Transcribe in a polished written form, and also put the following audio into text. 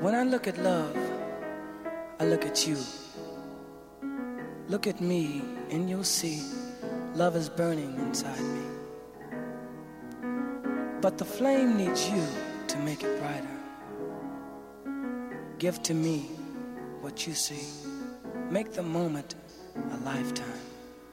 When I look at love, I look at you. Look at me and you'll see love is burning inside me. But the flame needs you to make it brighter. Give to me what you see. Make the moment a lifetime.